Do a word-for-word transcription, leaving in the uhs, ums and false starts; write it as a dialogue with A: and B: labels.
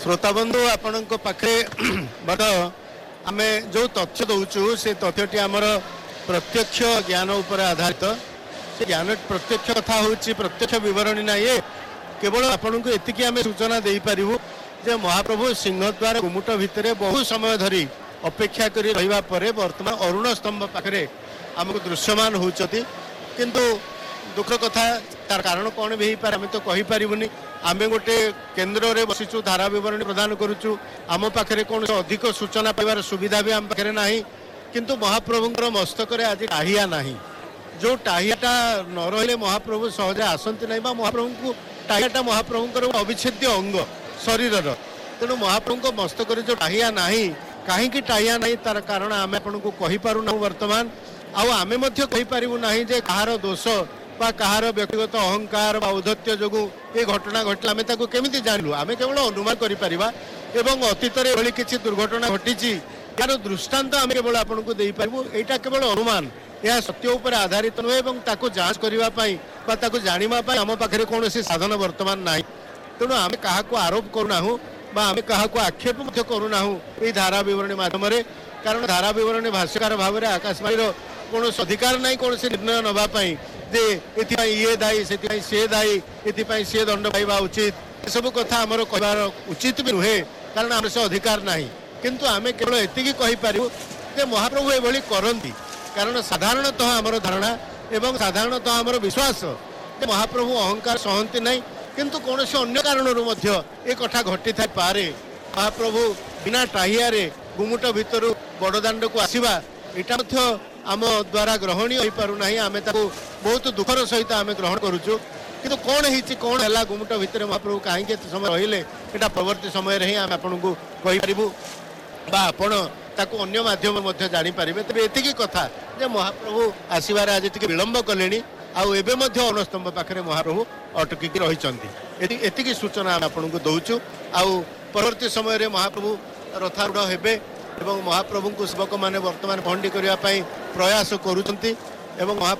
A: श्रोता बंधु आपण पाखे बट आम जो तथ्य दौचु से तथ्यटी आमर प्रत्यक्ष ज्ञान उपर आधारित से ज्ञान प्रत्यक्ष कथा हूँ प्रत्यक्ष विवरणी ना ये केवल आपण को एतिकी आम सूचना दे पारू जे महाप्रभु सिंहद्वार गुमुट भितर बहु समय धरी अपेक्षा कर रहा पर बर्तमान अरुण स्तंभ पाखे आमको दृश्यमान होती किंतु दुख कथा तार कारण कौन भी पारे आम तो कहीपरूनी आम गोटे केन्द्र में बसीचु धारा बरणी प्रदान करुचु आम पाखे कौन अधिक सूचना पाइबार सुविधा भी आम पाखे ना किंतु महाप्रभुंर मस्तक आज टाहिया ना जो टाहियाटा न रही महाप्रभु सहजे आसती ना महाप्रभु को टाहियाटा महाप्रभुंर अविच्छेद्य अंग शरीर तेणु महाप्रभु मस्तक जो टाहिया ना कहीं टाहिया ना तार कारण आम आपन को कहीपरूना वर्तमान आमे कहीपरू ना जे कहार दोष बा कहार व्यक्तिगत अहंकार बा औद्धत्य जो ये घटना घटला आम केमी जानलु आम केवल अनुमान कर अतीत में किसी दुर्घटना घटी यार दृष्टांत आम केवल आपन को दे पारू यहाँ केवल अनुमान यह सत्य उपर आधारित नुहे जांच करने जानापी आम पाखे कौन साधन वर्तमान ना तेणु आम क्या आरोप करूना आम क्या आक्षेप करूना ये धारा बरणी मध्यम कारण धारा बरणी भाष्यकार भाव में आकाशवाणी कौन अधिकार ना कौन निर्णय नापी जे ये दायी से सी दायी ये सी दंड पाइबा उचित सब कथा आमर कहार उचित भी नुहे कारण आम से अधिकार ना किंतु आम केवल एति कहीपरू जे महाप्रभु ये करती कारण साधारणतः आमर धारणा एवं साधारणतः आमर विश्वास महाप्रभु अहंकार सहती ना किंतु कौन से अन्य कारण ये कथा घटी था पारे महाप्रभु बिना टाहिया गुमुट भितर बड़दाण्ड को आसवा यहाँ आम द्वारा ग्रहणीय हो पारना आम बहुत दुखर सहित आम ग्रहण करुचु किंतु कौन है कौन है गुमुट भितर महाप्रभु कहीं समय रहिले यहाँ प्रवर्ती समय ही आम आपन को कहीपरू आपण ताको अन्य माध्यम जानीपारे तेज एति कथा जे महाप्रभु आसबार आज टी विलंब कले आबे अणस्तंभ पाखे महाप्रभु अटकिकी रही एति सूचना आपन को दौचु आउ परवर्ती समय महाप्रभु रथारूढ़ हेबे एवं महाप्रभु को सेवक मैंने वर्तमान भंडी करने प्रयास करुँच।